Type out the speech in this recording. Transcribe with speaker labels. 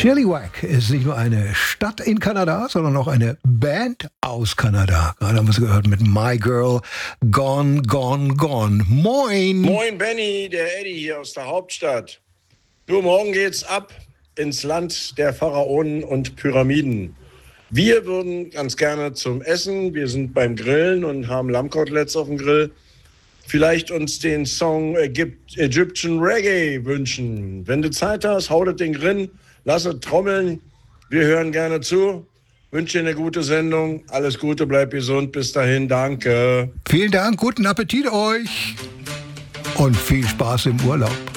Speaker 1: Chilliwack ist nicht nur eine Stadt in Kanada, sondern auch eine Band aus Kanada. Gerade haben wir es gehört mit My Girl, Gone, Gone, Gone. Moin!
Speaker 2: Moin Benny, der Eddie hier aus der Hauptstadt. Du, morgen geht's ab ins Land der Pharaonen und Pyramiden. Wir würden ganz gerne zum Essen, wir sind beim Grillen und haben Lammkoteletts auf dem Grill, vielleicht uns den Song Egyptian Reggae wünschen. Wenn du Zeit hast, hau das Ding rein, lass es trommeln. Wir hören gerne zu. Wünsche dir eine gute Sendung. Alles Gute, bleib gesund. Bis dahin, danke.
Speaker 1: Vielen Dank, guten Appetit euch und viel Spaß im Urlaub.